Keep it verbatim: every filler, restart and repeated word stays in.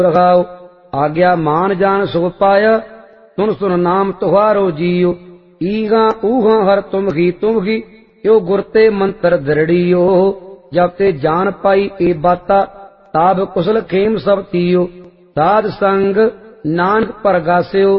रखाओ। आज्ञा मान जान सुख पाया, सुन सुन नाम तुहारो जियो। ईगा ऊहा हर तुम ही तुम ही, यो गुरते मंत्र दृढ़ियो। जब ते जान पाई ए बाता, ताब कुशल खेम सब तियो। साध संग नानक परगास्यो,